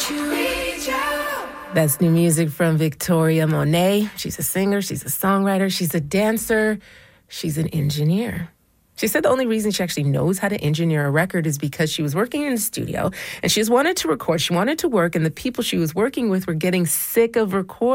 That's new music from Victoria Monet. She's a singer, she's a songwriter, she's a dancer, she's an engineer. She said the only reason she actually knows how to engineer a record is because she was working in the studio and she just wanted to record, she wanted to work, and the people she was working with were getting sick of recording.